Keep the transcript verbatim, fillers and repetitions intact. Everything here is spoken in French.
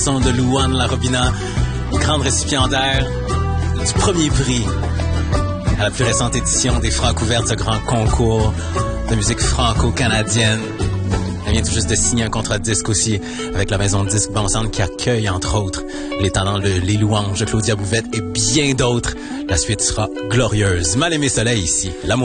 de Louane Larobina, grande récipiendaire du premier prix à la plus récente édition des Francouvertes, ce grand concours de musique franco-canadienne. Elle vient tout juste de signer un contrat de disque aussi avec la maison de disques Bonsound qui accueille entre autres les talents de Les Louanges, Claudia Bouvette et bien d'autres. La suite sera glorieuse. Mal aimé soleil ici. L'amour